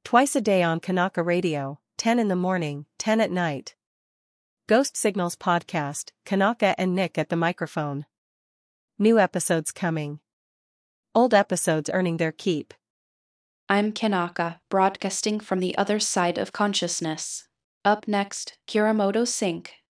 Twice a day on Kanaka Radio, 10 in the morning, 10 at night. Ghost Signals Podcast, Kanaka and Nick at the microphone. New episodes coming. Old episodes earning their keep. I'm Kanaka, broadcasting from the other side of consciousness. Up next, Kiramoto Sync,